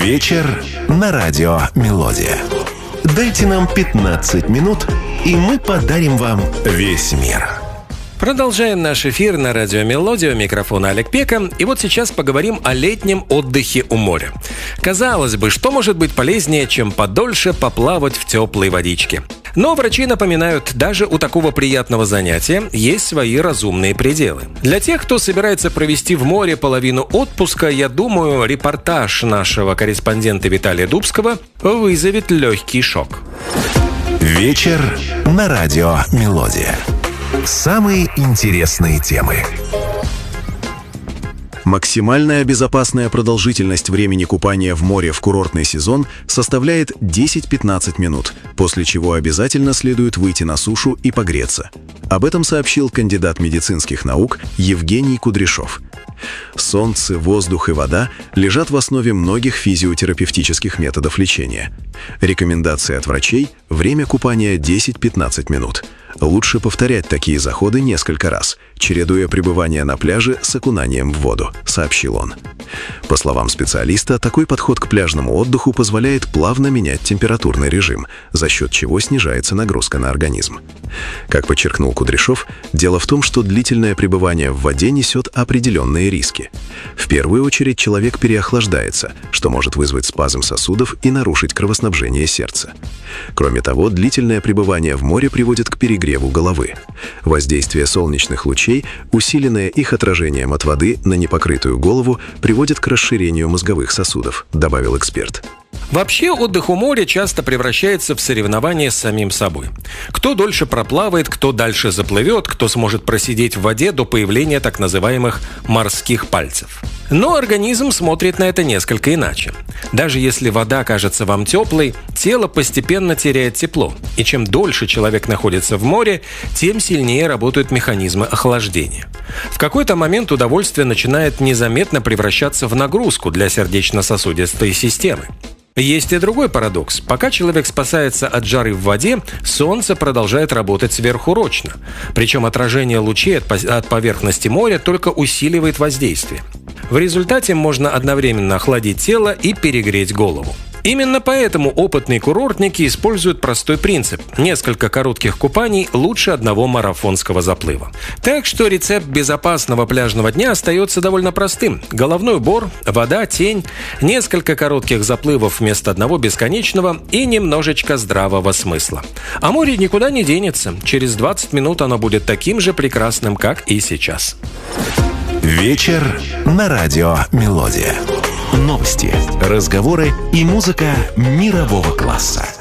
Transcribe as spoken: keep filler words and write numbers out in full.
Вечер на радио «Мелодия». Дайте нам пятнадцать минут, и мы подарим вам весь мир. Продолжаем наш эфир на радио «Мелодия». У микрофона Олег Пека. И вот сейчас поговорим о летнем отдыхе у моря. Казалось бы, что может быть полезнее, чем подольше поплавать в теплой водичке? Но врачи напоминают, даже у такого приятного занятия есть свои разумные пределы. Для тех, кто собирается провести в море половину отпуска, я думаю, репортаж нашего корреспондента Виталия Дубского вызовет легкий шок. Вечер на радио «Мелодия». Самые интересные темы. Максимальная безопасная продолжительность времени купания в море в курортный сезон составляет десять-пятнадцать минут, после чего обязательно следует выйти на сушу и погреться. Об этом сообщил кандидат медицинских наук Евгений Кудряшов. Солнце, воздух и вода лежат в основе многих физиотерапевтических методов лечения. Рекомендации от врачей – время купания десять-пятнадцать минут. Лучше повторять такие заходы несколько раз, чередуя пребывание на пляже с окунанием в воду, сообщил он. По словам специалиста, такой подход к пляжному отдыху позволяет плавно менять температурный режим, за счет чего снижается нагрузка на организм. Как подчеркнул Кудряшов, дело в том, что длительное пребывание в воде несет определенные риски. В первую очередь человек переохлаждается, что может вызвать спазм сосудов и нарушить кровоснабжение сердца. Кроме того, длительное пребывание в море приводит к перегреву головы. Воздействие солнечных лучей, усиленное их отражением от воды на непокрытую голову, приводит к расширению мозговых сосудов, добавил эксперт. Вообще, отдых у моря часто превращается в соревнование с самим собой. Кто дольше проплавает, кто дальше заплывет, кто сможет просидеть в воде до появления так называемых морских пальцев. Но организм смотрит на это несколько иначе. Даже если вода кажется вам теплой, тело постепенно теряет тепло. И чем дольше человек находится в море, тем сильнее работают механизмы охлаждения. В какой-то момент удовольствие начинает незаметно превращаться в нагрузку для сердечно-сосудистой системы. Есть и другой парадокс. Пока человек спасается от жары в воде, солнце продолжает работать сверхурочно. Причем отражение лучей от поверхности моря только усиливает воздействие. В результате можно одновременно охладить тело и перегреть голову. Именно поэтому опытные курортники используют простой принцип. Несколько коротких купаний лучше одного марафонского заплыва. Так что рецепт безопасного пляжного дня остается довольно простым. Головной убор, вода, тень, несколько коротких заплывов вместо одного бесконечного и немножечко здравого смысла. А море никуда не денется. Через двадцать минут оно будет таким же прекрасным, как и сейчас. Вечер на радио «Мелодия». Новости, разговоры и музыка мирового класса.